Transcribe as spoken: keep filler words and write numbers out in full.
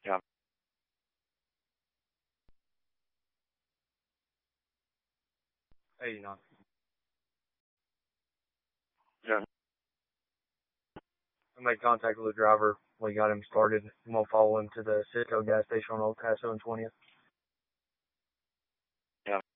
Yeah. Hey, no. Yeah. I made contact with the driver. We got him started. I'm gonna follow him to the Citgo gas station on Old Paso and twentieth. Yeah.